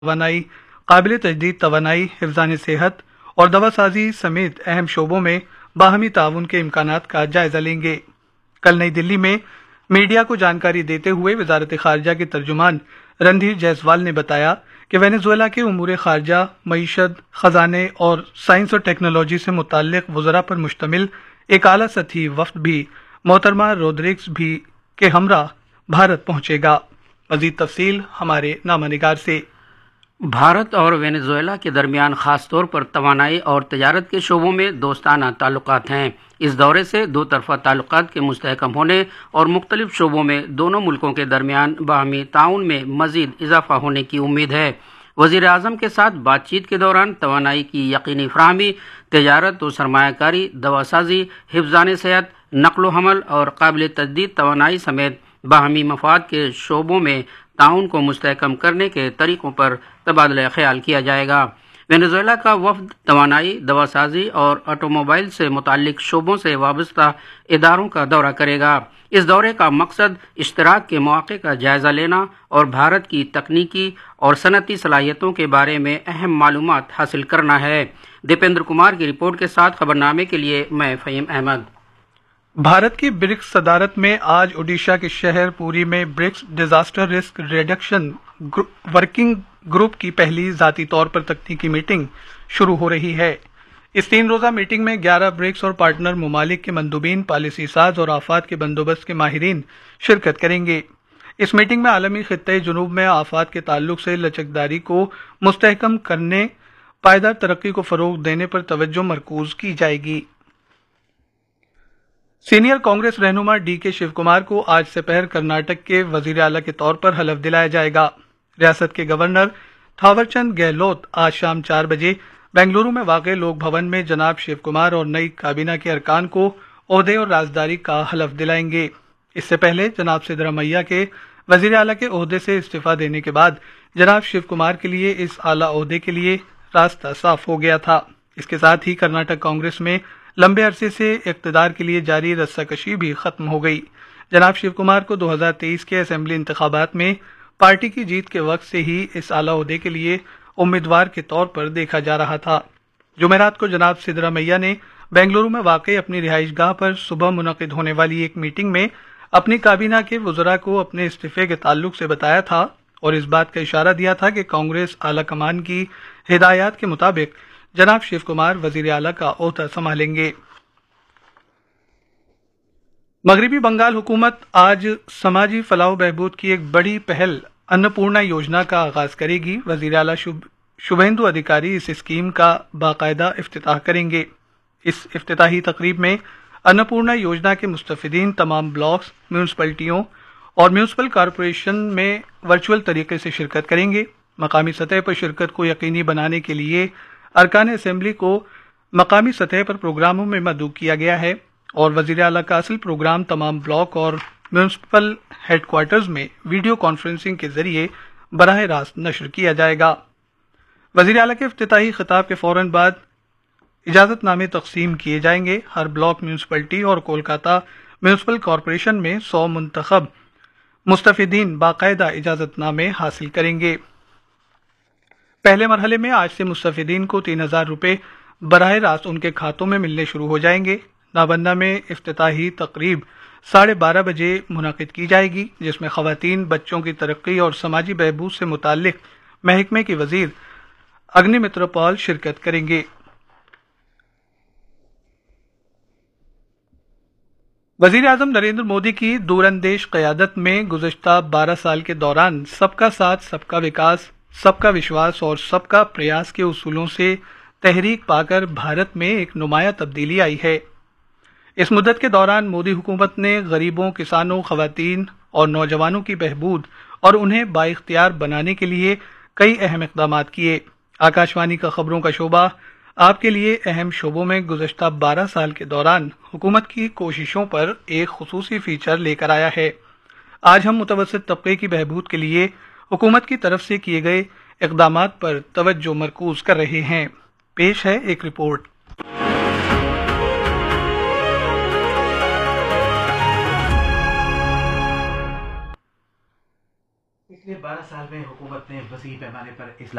توانائی، قابل تجدید توانائی، حفظان صحت اور دوا سازی سمیت اہم شعبوں میں باہمی تعاون کے امکانات کا جائزہ لیں گے۔ کل نئی دلی میں میڈیا کو جانکاری دیتے ہوئے وزارت خارجہ کے ترجمان رندھیر جیسوال نے بتایا کہ وینزویلا کے امور خارجہ، معیشت، خزانے اور سائنس اور ٹیکنالوجی سے متعلق وزراء پر مشتمل ایک اعلیٰ سطحی وفد بھی محترمہ رودریگز بھی کے ہمراہ بھارت پہنچے گا۔ مزید تفصیل ہمارے نامہ نگار سے۔ بھارت اور وینزویلا کے درمیان خاص طور پر توانائی اور تجارت کے شعبوں میں دوستانہ تعلقات ہیں۔ اس دورے سے دو طرفہ تعلقات کے مستحکم ہونے اور مختلف شعبوں میں دونوں ملکوں کے درمیان باہمی تعاون میں مزید اضافہ ہونے کی امید ہے۔ وزیر اعظم کے ساتھ بات چیت کے دوران توانائی کی یقینی فراہمی، تجارت و سرمایہ کاری، دوا سازی، حفظان صحت، نقل و حمل اور قابل تجدید توانائی سمیت باہمی مفاد کے شعبوں میں تعاون کو مستحکم کرنے کے طریقوں پر تبادلہ خیال کیا جائے گا۔ وینزویلا کا وفد توانائی، دوا سازی اور آٹو موبائل سے متعلق شعبوں سے وابستہ اداروں کا دورہ کرے گا۔ اس دورے کا مقصد اشتراک کے مواقع کا جائزہ لینا اور بھارت کی تکنیکی اور صنعتی صلاحیتوں کے بارے میں اہم معلومات حاصل کرنا ہے۔ دیپیندر کمار کی رپورٹ کے ساتھ خبرنامے کے لیے میں فہیم احمد۔ بھارت کی برکس صدارت میں آج اوڈیشہ کے شہر پوری میں BRICS disaster risk reduction working group کی پہلی ذاتی طور پر تکنیکی میٹنگ شروع ہو رہی ہے۔ اس 3 روزہ میٹنگ میں 11 برکس اور پارٹنر ممالک کے مندوبین، پالیسی ساز اور آفات کے بندوبست کے ماہرین شرکت کریں گے۔ اس میٹنگ میں عالمی خطۂ جنوب میں آفات کے تعلق سے لچکداری کو مستحکم کرنے، پائیدار ترقی کو فروغ دینے پر توجہ مرکوز کی جائے گی۔ سینئر کانگریس رہنما ڈی کے شیو کمار کو آج سپہر کرناٹک کے وزیر اعلیٰ کے طور پر حلف دلایا جائے گا۔ ریاست کے گورنر تھاور چند گہلوت آج شام 4 بجے بنگلورو میں واقع لوک بھون میں جناب شیو کمار اور نئی کابینہ کے ارکان کو عہدے اور رازداری کا حلف دلائیں گے۔ اس سے پہلے جناب سدرامیا کے وزیر اعلیٰ کے عہدے سے استعفیٰ دینے کے بعد جناب شیو کمار کے لیے اس اعلیٰ عہدے کے لیے راستہ صاف ہو گیا تھا۔ اس کے ساتھ ہی کرناٹک کانگریس میں لمبے عرصے سے اقتدار کے لیے جاری رسہ کشی بھی ختم ہو گئی۔ جناب شیو کمار کو 2023 کے اسمبلی انتخابات میں پارٹی کی جیت کے وقت سے ہی اس اعلیٰ عہدے کے لیے امیدوار کے طور پر دیکھا جا رہا تھا۔ جمعرات کو جناب سدرامیا نے بنگلورو میں واقع اپنی رہائش گاہ پر صبح منعقد ہونے والی ایک میٹنگ میں اپنی کابینہ کے وزراء کو اپنے استعفے کے تعلق سے بتایا تھا اور اس بات کا اشارہ دیا تھا کہ کانگریس اعلیٰ کمان کی ہدایات کے مطابق جناب شیو کمار وزیر اعلیٰ کا عہدہ سنبھالیں گے۔ مغربی بنگال حکومت آج سماجی فلاح و بہبود کی ایک بڑی پہل انپورنا یوجنا کا آغاز کرے گی۔ وزیر اعلیٰ شبھیندو ادھیکاری اس اسکیم کا باقاعدہ افتتاح کریں گے۔ اس افتتاحی تقریب میں انپورنا یوجنا کے مستفیدین تمام بلاکس، میونسپلٹیوں اور میونسپل کارپوریشن میں ورچوئل طریقے سے شرکت کریں گے۔ مقامی سطح پر شرکت کو یقینی بنانے کے لیے ارکان اسمبلی کو مقامی سطح پر پروگراموں میں مدعو کیا گیا ہے اور وزیر اعلیٰ کا اصل پروگرام تمام بلاک اور میونسپل ہیڈ کوارٹرز میں ویڈیو کانفرنسنگ کے ذریعے براہ راست نشر کیا جائے گا۔ وزیر اعلیٰ کے افتتاحی خطاب کے فوراً بعد اجازت نامے تقسیم کیے جائیں گے۔ ہر بلاک میونسپلٹی اور کولکاتہ میونسپل کارپوریشن میں 100 منتخب مستفیدین باقاعدہ اجازت نامے حاصل کریں گے۔ پہلے مرحلے میں آج سے مستفیدین کو 3000 روپے براہ راست ان کے کھاتوں میں ملنے شروع ہو جائیں گے۔ نابندہ میں افتتاحی تقریب 12:30 بجے منعقد کی جائے گی، جس میں خواتین، بچوں کی ترقی اور سماجی بہبود سے متعلق محکمے کی وزیر اگنی متر پال شرکت کریں گے۔ وزیر اعظم نریندر مودی کی دور اندیش قیادت میں گزشتہ 12 سال کے دوران سب کا ساتھ، سب کا وکاس، سب کا وشواس اور سب کا پریاس کے اصولوں سے تحریک پا کر بھارت میں ایک نمایاں تبدیلی آئی ہے۔ اس مدت کے دوران مودی حکومت نے غریبوں، کسانوں، خواتین اور نوجوانوں کی بہبود اور انہیں بااختیار بنانے کے لیے کئی اہم اقدامات کیے۔ آکاشوانی کا خبروں کا شعبہ آپ کے لیے اہم شعبوں میں گزشتہ 12 سال کے دوران حکومت کی کوششوں پر ایک خصوصی فیچر لے کر آیا ہے۔ آج ہم متوسط طبقے کی بہبود کے لیے حکومت کی طرف سے کیے گئے اقدامات پر توجہ مرکوز کر رہے ہیں۔ پیش ہے ایک رپورٹ۔ پچھلے 12 سال میں حکومت نے وسیع پیمانے پر